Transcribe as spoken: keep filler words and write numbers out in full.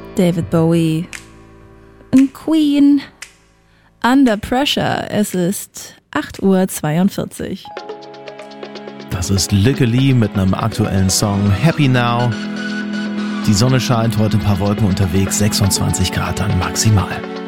David Bowie, Queen, Under Pressure. Es ist acht Uhr zweiundvierzig. Das ist Lykke Li mit einem aktuellen Song Happy Now. Die Sonne scheint, heute ein paar Wolken unterwegs, sechsundzwanzig Grad dann maximal.